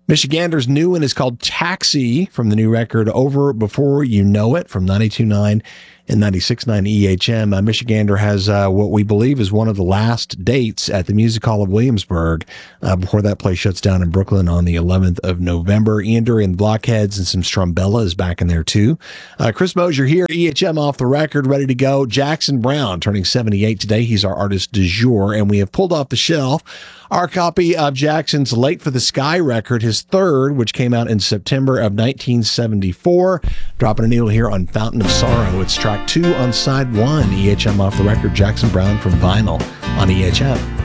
Michigander's new one is called Taxi from the new record Over Before You Know It from 92.9 and 96.9 EHM. Michigander has what we believe is one of the last dates at the Music Hall of Williamsburg before that place shuts down in Brooklyn on the 11th of November. Ian Dury and Blockheads and some Strumbella is back in there too. Chris Mosier here, EHM Off the Record, ready to go. Jackson Browne turning 78 today. He's our artist du jour, and we have pulled off the shelf our copy of Jackson's Late for the Sky record, his third, which came out in September of 1974. Dropping a needle here on Fountain of Sorrow. It's track 2 on side 1. EHM Off the Record, Jackson Browne from vinyl on EHM.